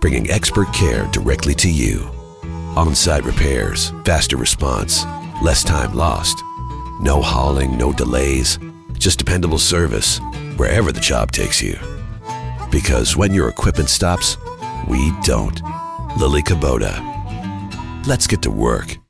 bringing expert care directly to you. On-site repairs, faster response, less time lost. No hauling, no delays, just dependable service wherever the job takes you. Because when your equipment stops, we don't. Lily Kubota. Let's get to work.